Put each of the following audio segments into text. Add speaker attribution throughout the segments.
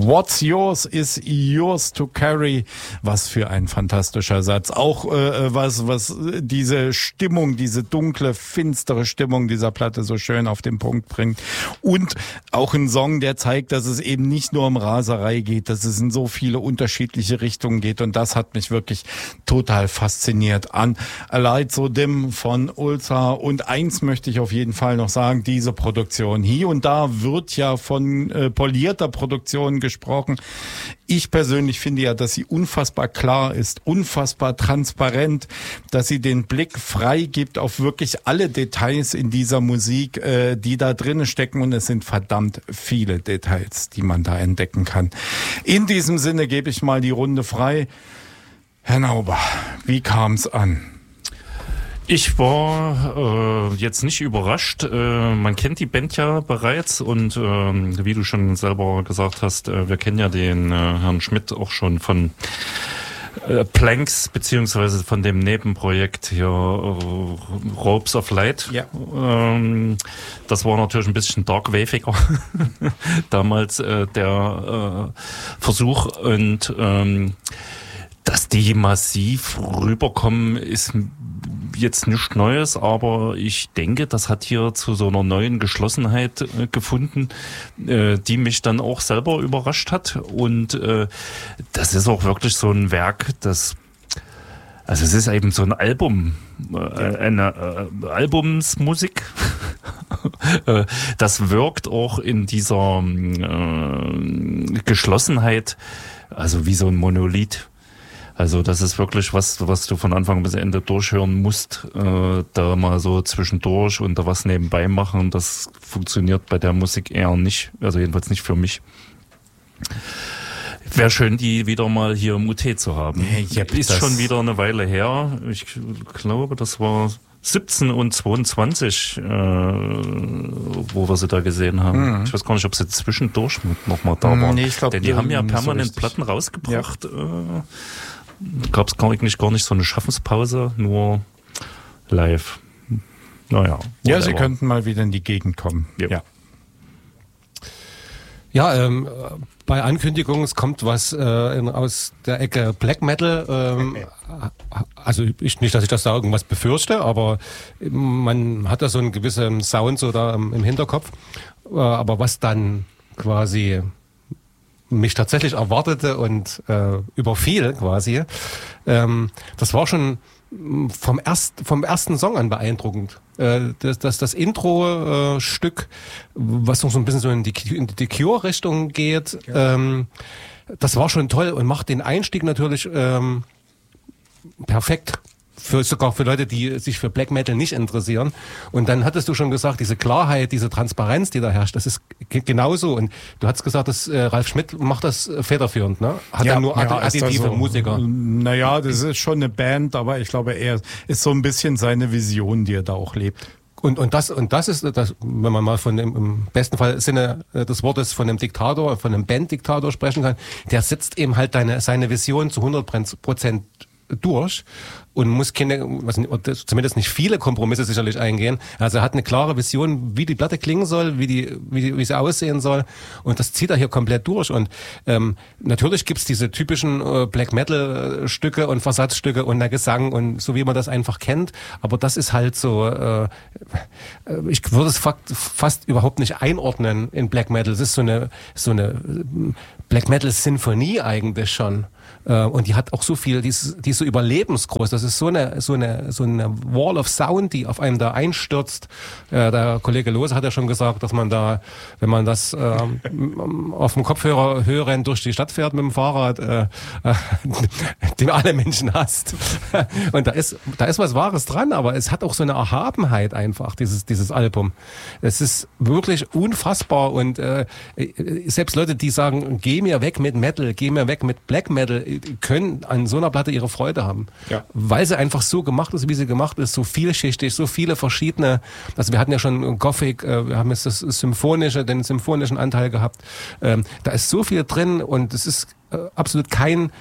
Speaker 1: What's yours is yours to carry. Was für ein fantastischer Satz. Auch was diese Stimmung, diese dunkle, finstere Stimmung dieser Platte so schön auf den Punkt bringt. Und auch ein Song, der zeigt, dass es eben nicht nur um Raserei geht, dass es in so viele unterschiedliche Richtungen geht. Und das hat mich wirklich total fasziniert an A Light So Dim von Ulza. Und eins möchte ich auf jeden Fall noch sagen, diese Produktion. Hier und da wird ja von polierter Produktion gesprochen. Ich persönlich finde ja, dass sie unfassbar klar ist, unfassbar transparent, dass sie den Blick frei gibt auf wirklich alle Details in dieser Musik, die da drinnen stecken. Und es sind verdammt viele Details, die man da entdecken kann. In diesem Sinne gebe ich mal die Runde frei. Herr Nauber, wie kam es an?
Speaker 2: Ich war jetzt nicht überrascht. Man kennt die Band ja bereits und wie du schon selber gesagt hast, wir kennen ja den Herrn Schmidt auch schon von Planks, beziehungsweise von dem Nebenprojekt hier Ropes of Light. Ja. Das war natürlich ein bisschen darkwaviger damals der Versuch und dass die massiv rüberkommen, ist jetzt nichts Neues, aber ich denke, das hat hier zu so einer neuen Geschlossenheit gefunden, die mich dann auch selber überrascht hat. Und das ist auch wirklich so ein Werk, also es ist eben so ein Album, eine Albumsmusik. Das wirkt auch in dieser Geschlossenheit, also wie so ein Monolith. Also das ist wirklich was du von Anfang bis Ende durchhören musst, da mal so zwischendurch und da was nebenbei machen. Das funktioniert bei der Musik eher nicht, also jedenfalls nicht für mich. Wäre schön, die wieder mal hier im UT zu haben. Ist schon wieder eine Weile her. Ich glaube, das war 17 und 22, wo wir sie da gesehen haben. Mhm. Ich weiß gar nicht, ob sie zwischendurch noch mal da waren. Nee, ich glaub, denn die haben ja permanent so Platten rausgebracht. Ja. Gab es gar nicht so eine Schaffenspause, nur live. Naja.
Speaker 1: Ja, sie könnten mal wieder in die Gegend kommen.
Speaker 3: Ja. Ja, bei Ankündigung, es kommt was aus der Ecke Black Metal. Also nicht, dass ich das da irgendwas befürchte, aber man hat da so einen gewissen Sound so da im Hinterkopf. Aber was dann quasi mich tatsächlich erwartete und überfiel quasi, das war schon vom ersten Song an beeindruckend. Das Intro-Stück, was noch so ein bisschen so in die Cure-Richtung geht, das war schon toll und macht den Einstieg natürlich perfekt. Sogar für Leute, die sich für Black Metal nicht interessieren. Und dann hattest du schon gesagt, diese Klarheit, diese Transparenz, die da herrscht, das ist genauso. Und du hast gesagt, dass Ralf Schmidt macht das federführend, ne? Hat er nur additive Musiker?
Speaker 1: Naja, das ist schon eine Band, aber ich glaube, er ist so ein bisschen seine Vision, die er da auch lebt.
Speaker 3: Und das ist das, wenn man mal von dem, im besten Fall Sinne des Wortes von einem Diktator, von einem Banddiktator sprechen kann, der setzt eben halt seine Vision zu 100% durch und muss zumindest nicht viele Kompromisse sicherlich eingehen. Also er hat eine klare Vision, wie die Platte klingen soll, wie sie aussehen soll, und das zieht er hier komplett durch. Und natürlich gibt's diese typischen Black Metal Stücke und Versatzstücke und der Gesang und so, wie man das einfach kennt, aber das ist halt so, ich würde es fast überhaupt nicht einordnen in Black Metal. Es ist so eine Black Metal Sinfonie eigentlich schon. Und die hat auch so viel, die ist so überlebensgroß. Das ist so eine Wall of Sound, die auf einem da einstürzt. Der Kollege Lohse hat ja schon gesagt, dass man da, wenn man das auf dem Kopfhörer hörend durch die Stadt fährt mit dem Fahrrad, den alle Menschen hasst. Und da ist was Wahres dran, aber es hat auch so eine Erhabenheit einfach, dieses Album. Es ist wirklich unfassbar und selbst Leute, die sagen, geh mir weg mit Metal, geh mir weg mit Black Metal, können an so einer Platte ihre Freude haben. Ja. Weil sie einfach so gemacht ist, wie sie gemacht ist, so vielschichtig, so viele verschiedene, also wir hatten ja schon Gothic, wir haben jetzt den symphonischen Anteil gehabt, da ist so viel drin und es ist absolut kein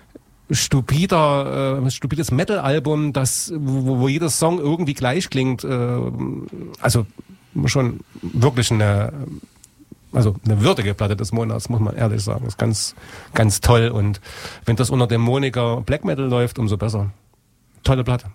Speaker 3: stupides Metal-Album, wo jeder Song irgendwie gleich klingt, also schon wirklich eine Also eine würdige Platte des Monats, muss man ehrlich sagen. Das ist ganz, ganz toll. Und wenn das unter dem Moniker Black Metal läuft, umso besser. Tolle Platte.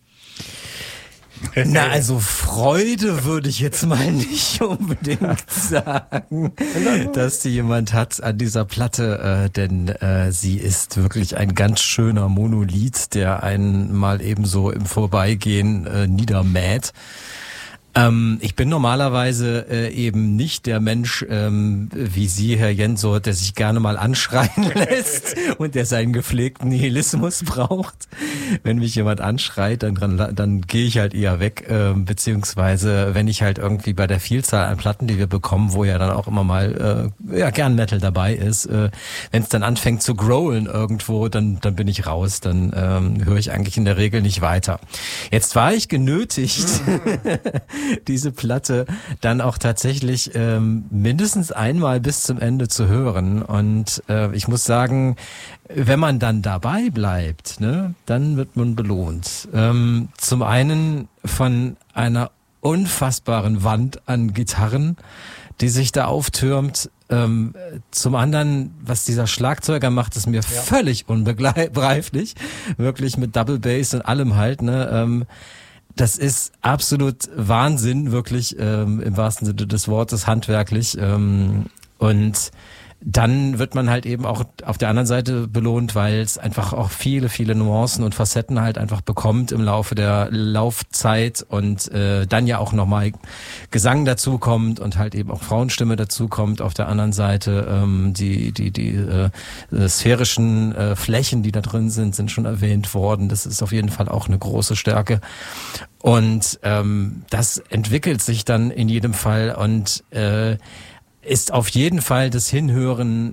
Speaker 4: Na, also Freude würde ich jetzt mal nicht unbedingt sagen, dass die jemand hat an dieser Platte, denn sie ist wirklich ein ganz schöner Monolith, der einen mal eben so im Vorbeigehen niedermäht. Ich bin normalerweise eben nicht der Mensch, wie Sie, Herr Jensor, der sich gerne mal anschreien lässt und der seinen gepflegten Nihilismus braucht. Wenn mich jemand anschreit, dann gehe ich halt eher weg, beziehungsweise wenn ich halt irgendwie bei der Vielzahl an Platten, die wir bekommen, wo ja dann auch immer mal gern Metal dabei ist, wenn es dann anfängt zu growlen irgendwo, dann bin ich raus, dann höre ich eigentlich in der Regel nicht weiter. Jetzt war ich genötigt, diese Platte dann auch tatsächlich mindestens einmal bis zum Ende zu hören. Und ich muss sagen, wenn man dann dabei bleibt, ne, dann wird man belohnt. Zum einen von einer unfassbaren Wand an Gitarren, die sich da auftürmt. Zum anderen, was dieser Schlagzeuger macht, ist mir völlig unbegreiflich. Wirklich mit Double Bass und allem halt, ne. Das ist absolut Wahnsinn, wirklich im wahrsten Sinne des Wortes, handwerklich. Und dann wird man halt eben auch auf der anderen Seite belohnt, weil es einfach auch viele, viele Nuancen und Facetten halt einfach bekommt im Laufe der Laufzeit und dann ja auch nochmal Gesang dazu kommt und halt eben auch Frauenstimme dazu kommt. Auf der anderen Seite die sphärischen Flächen, die da drin sind schon erwähnt worden. Das ist auf jeden Fall auch eine große Stärke. Und das entwickelt sich dann in jedem Fall und ist auf jeden Fall das Hinhören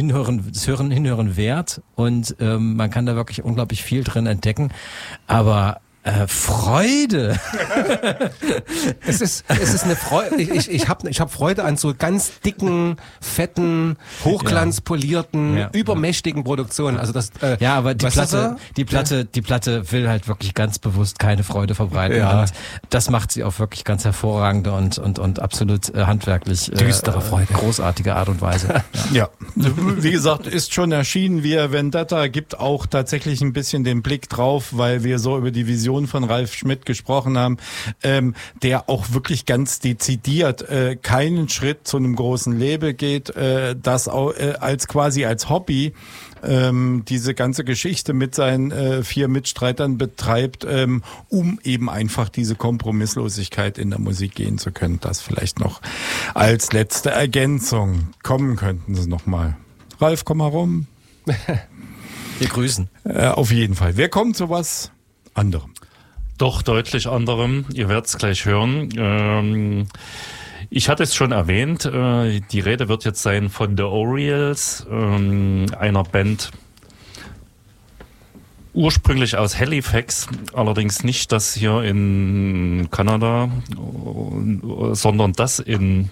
Speaker 4: wert und man kann da wirklich unglaublich viel drin entdecken, aber Freude.
Speaker 3: Es ist eine Freude. Ich hab Freude an so ganz dicken, fetten, hochglanzpolierten, übermächtigen Produktionen. Also das.
Speaker 4: Aber die Platte will halt wirklich ganz bewusst keine Freude verbreiten. Ja. Und das macht sie auf wirklich ganz hervorragende und absolut handwerklich
Speaker 3: düstere Freude,
Speaker 4: großartige Art und Weise.
Speaker 1: Ja, wie gesagt, ist schon erschienen. Via Vendetta gibt auch tatsächlich ein bisschen den Blick drauf, weil wir so über die Vision von Ralf Schmidt gesprochen haben, der auch wirklich ganz dezidiert keinen Schritt zu einem großen Label geht, das auch als Hobby diese ganze Geschichte mit seinen 4 Mitstreitern betreibt, um eben einfach diese Kompromisslosigkeit in der Musik gehen zu können. Das vielleicht noch als letzte Ergänzung. Kommen könnten Sie noch mal. Ralf, komm mal rum.
Speaker 4: Wir grüßen.
Speaker 1: Auf jeden Fall. Wir kommen zu was anderem.
Speaker 2: Doch deutlich anderem. Ihr werdet es gleich hören. Ich hatte es schon erwähnt, die Rede wird jetzt sein von The Orioles, einer Band ursprünglich aus Halifax, allerdings nicht das hier in Kanada, sondern das in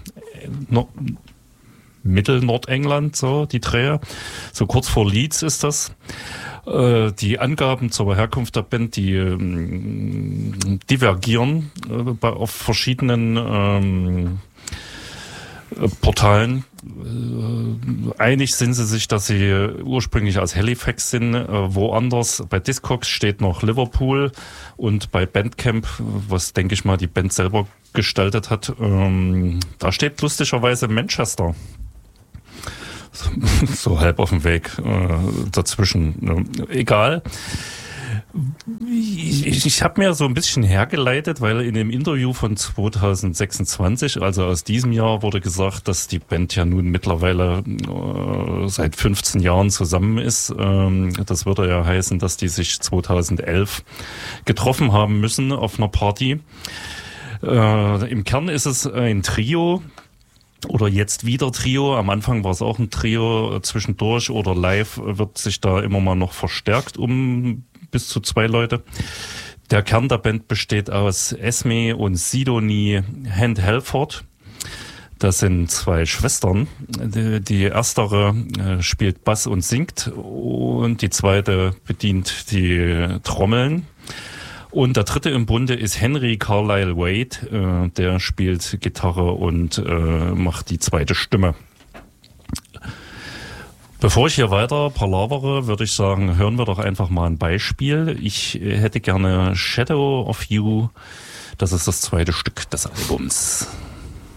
Speaker 2: Mittelnordengland, so die Dreher, so kurz vor Leeds ist das. Die Angaben zur Herkunft der Band, die divergieren auf verschiedenen Portalen. Einig sind sie sich, dass sie ursprünglich aus Halifax sind. Woanders, bei Discogs steht noch Liverpool und bei Bandcamp, was denke ich mal die Band selber gestaltet hat, da steht lustigerweise Manchester. So halb auf dem Weg dazwischen. Egal. Ich habe mir so ein bisschen hergeleitet, weil in dem Interview von 2026, also aus diesem Jahr, wurde gesagt, dass die Band ja nun mittlerweile seit 15 Jahren zusammen ist. Das würde ja heißen, dass die sich 2011 getroffen haben müssen auf einer Party. Im Kern ist es ein Trio. Oder jetzt wieder Trio. Am Anfang war es auch ein Trio. Zwischendurch oder live wird sich da immer mal noch verstärkt um bis zu 2 Leute. Der Kern der Band besteht aus Esme und Sidonie Hand-Halford. Das sind 2 Schwestern. Die erstere spielt Bass und singt und die zweite bedient die Trommeln. Und der dritte im Bunde ist Henry Carlisle Wade, der spielt Gitarre und macht die zweite Stimme. Bevor ich hier weiter palavere, würde ich sagen, hören wir doch einfach mal ein Beispiel. Ich hätte gerne Shadow of You. Das ist das zweite Stück des Albums.